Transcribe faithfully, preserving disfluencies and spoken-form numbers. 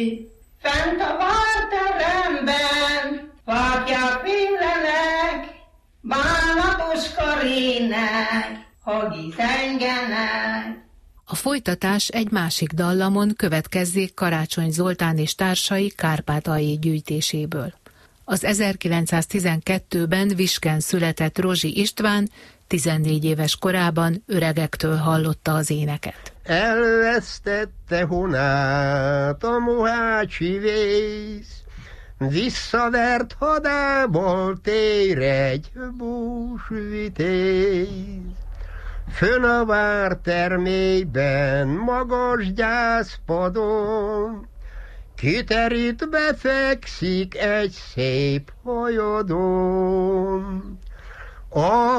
Fent a várteremben fáklyák villenek, bánatos karének, hagi zengenek. A folytatás egy másik dallamon következzék Karácsony Zoltán és társai kárpátaljai gyűjtéséből. Az ezerkilencszáztizenkettőben Visken született Rozsi István tizennégy éves korában öregektől hallotta az éneket. Elvesztette honát a mohácsi vész, visszavert hadából tér egy búsvitéz. Fönn a vártermélyben, magas gyászpadon, kiterít befekszik egy szép hajadon. A